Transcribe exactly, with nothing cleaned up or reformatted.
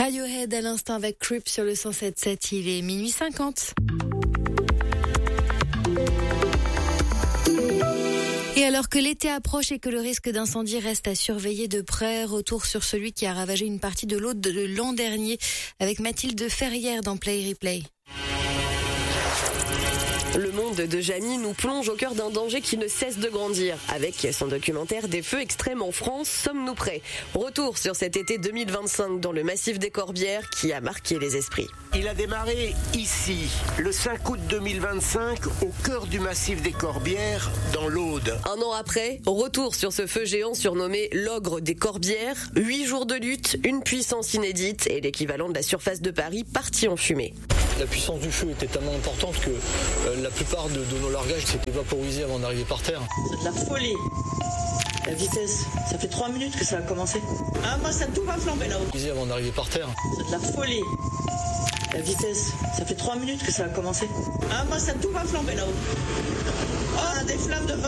Radiohead à l'instant avec Creep sur le cent sept sept, il est minuit cinquante. Et alors que l'été approche et que le risque d'incendie reste à surveiller de près, retour sur celui qui a ravagé une partie de l'Aude de l'an dernier avec Mathilde Ferrière dans Play Replay. Le monde de Jamy nous plonge au cœur d'un danger qui ne cesse de grandir. Avec son documentaire Des feux extrêmes en France, sommes-nous prêts ? Retour sur cet été deux mille vingt-cinq dans le massif des Corbières qui a marqué les esprits. Il a démarré ici, le cinq août deux mille vingt-cinq, au cœur du massif des Corbières, dans l'Aude. Un an après, retour sur ce feu géant surnommé l'ogre des Corbières. Huit jours de lutte, une puissance inédite et l'équivalent de la surface de Paris parti en fumée. La puissance du feu était tellement importante que euh, la plupart de, de nos largages s'étaient vaporisés avant d'arriver par terre. C'est de la folie. La vitesse, ça fait trois minutes que ça a commencé. Ah, moi, ça tout va flamber là-haut. Avant d'arriver par terre. C'est de la folie. La vitesse, ça fait trois minutes que ça a commencé. Ah, moi, ça tout va flamber là-haut. Oh, des flammes de